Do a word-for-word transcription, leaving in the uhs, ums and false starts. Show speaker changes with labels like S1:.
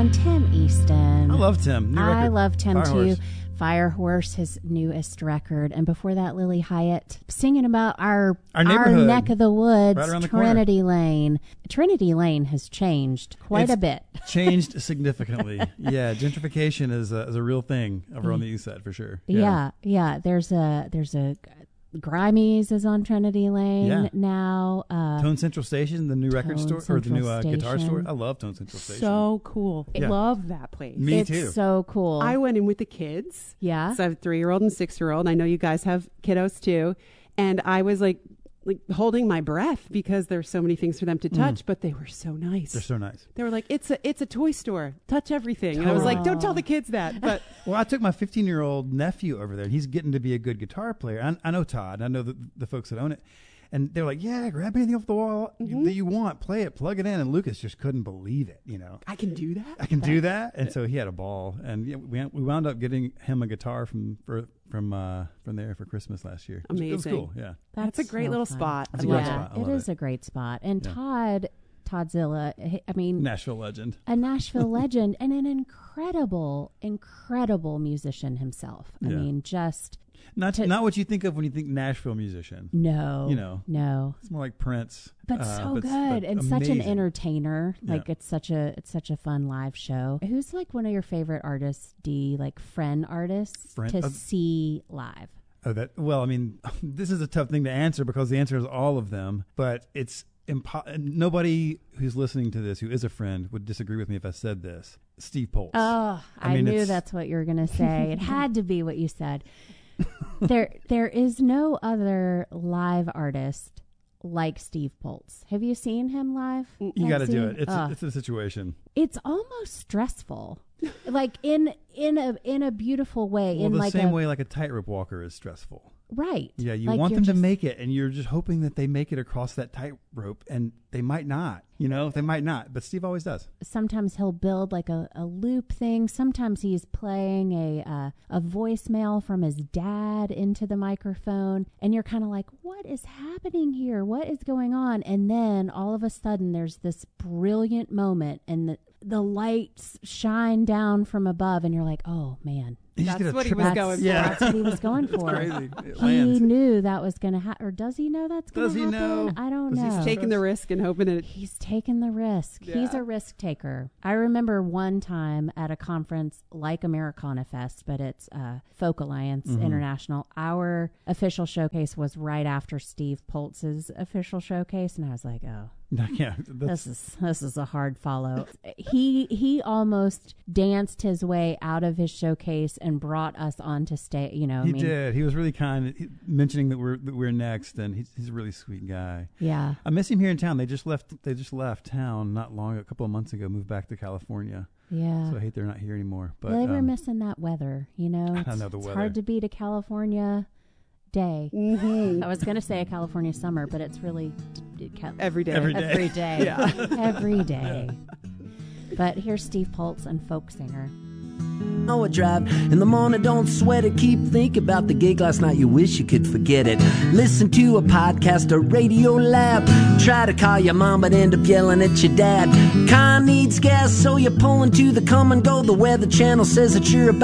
S1: and Tim Easton.
S2: I love Tim. New
S1: I
S2: record.
S1: love Tim
S2: Firehorse.
S1: too. Firehorse, his newest record, and before that, Lily Hyatt singing about our
S2: Our neighborhood.
S1: neck of the woods,
S2: Right around the
S1: Trinity Lane. Trinity Lane has changed quite
S2: It's
S1: a bit.
S2: Changed significantly. Yeah, gentrification is a, is a real thing over on the east side for sure.
S1: Yeah, yeah. There's a there's a Grimey's is on Trinity Lane
S2: Yeah.
S1: now. Uh,
S2: Tone Central Station, the new record
S1: Tone
S2: store or the new uh,
S1: Central
S2: guitar store.
S1: Station.
S2: I love Tone Central Station.
S3: So cool. I
S2: Yeah.
S3: love that place.
S2: Me
S1: it's
S2: too.
S1: so cool.
S3: I went in with the kids.
S1: yeah.
S3: So I have a three-year-old and six-year-old. I know you guys have kiddos too. And I was like, like holding my breath because there's so many things for them to touch, but they were so nice.
S2: They're so nice.
S3: They were like, it's a it's a toy store. Touch everything. And I was like, don't tell the kids that. But
S2: Well, I took my fifteen-year-old nephew over there, and he's getting to be a good guitar player. I, I know Todd. I know the, the folks that own it. And they're like, yeah, grab anything off the wall
S3: Mm-hmm.
S2: that you want, play it, plug it in. And Lucas just couldn't believe it, you know.
S3: I can do that.
S2: I can do that, and so he had a ball, and yeah, we we wound up getting him a guitar from for, from uh, from there for Christmas last year. It was- It was
S3: Amazing.
S2: cool, yeah.
S3: That's a great
S1: so
S3: little
S1: fun.
S3: spot.
S2: That's
S3: I
S2: a great
S3: love
S2: spot.
S3: it.
S2: I
S1: It
S2: love
S1: is
S2: it.
S1: a great spot. And
S2: Yeah.
S1: Todd, Toddzilla, he- I mean,
S2: Nashville legend.
S1: a Nashville legend and an incredible, incredible musician himself. I
S2: Yeah.
S1: mean, just
S2: Not
S1: To-
S2: not what you think of when you think Nashville musician.
S1: no,
S2: You know.
S1: no.
S2: It's more like Prince,
S1: But
S2: uh,
S1: so
S2: but-
S1: good
S2: but
S1: and such an
S2: amazing.
S1: entertainer. Like
S2: Yeah.
S1: it's such a it's such a fun live show. Who's like one of your favorite artists, D, like friend artists
S2: Friend-
S1: to
S2: uh,
S1: see live?
S2: Oh, that well, I mean, this is a tough thing to answer because the answer is all of them. But it's impo- nobody who's listening to this who is a friend would disagree with me if I said this. Steve Poltz.
S1: Oh,
S2: I
S1: I,
S2: mean,
S1: knew
S2: it's-
S1: that's what you were going to say. It had to be what you said. there, there is no other live artist like Steve Poltz. Have you seen him live?
S2: you got to do
S1: Nancy?
S2: it. It's
S1: Ugh.
S2: a, it's a situation.
S1: It's almost stressful, like in in a in a beautiful way.
S2: Well,
S1: in
S2: the
S1: like
S2: same
S1: a,
S2: way like a tightrope walker is stressful.
S1: right?
S2: Yeah, you
S1: Like
S2: want
S1: you're
S2: them to
S1: just-
S2: make it, and you're just hoping that they make it across that tightrope, and they might not. You know, they might not, but Steve always does.
S1: Sometimes he'll build like a, a loop thing. Sometimes he's playing a uh, a voicemail from his dad into the microphone, and you're kind of like, "What is happening here? What is going on?" And then all of a sudden, there's this brilliant moment, and the the lights shine down from above, and you're like, "Oh man."
S2: You just
S3: That's
S2: get a
S3: what he
S2: triple-
S3: was
S1: That's,
S3: going for.
S2: Yeah.
S1: that's what he was going for.
S2: Crazy. It
S1: He
S2: lands.
S1: knew that was going to happen. Or does he know that's going
S2: Does
S1: to
S2: he
S1: happen?
S2: know?
S1: I don't
S2: Does he
S1: know.
S2: Take-
S3: Taking the risk and hoping it.
S1: He's taken the risk. He's
S3: Yeah.
S1: a risk taker. I remember one time at a conference like Americana Fest, but it's uh, Folk Alliance
S2: Mm-hmm.
S1: International. Our official showcase was right after Steve Poltz's official showcase, and I was like, oh.
S2: Yeah, that's,
S1: This is this is a hard follow. he he almost danced his way out of his showcase and brought us on to stay. You know,
S2: he
S1: I mean,
S2: did. He was really kind, he, mentioning that we're that we're next, and he's he's a really sweet guy.
S1: yeah.
S2: I miss him here in town. They just left. They just left town not long, a couple of months ago. Moved back to California.
S1: Yeah.
S2: So I hate they're not here anymore. But
S1: they were
S2: um,
S1: missing that weather, you know.
S2: I
S1: It's,
S2: know the
S1: it's
S2: weather.
S1: hard to beat a California day.
S3: Mhm.
S1: I was going to say a California summer, but it's really it ca-
S3: Every day.
S2: Every day.
S1: every day.
S3: Yeah.
S1: Every day. But here's Steve Poltz and Folk Singer.
S4: know a drive in the morning, don't sweat it. Keep thinking about the gig last night, you wish you could forget it. Listen to a podcast or Radio Lab. Try to call your mom but end up yelling at your dad. Car needs gas, so you're pulling to the come and go. The Weather Channel says that you're about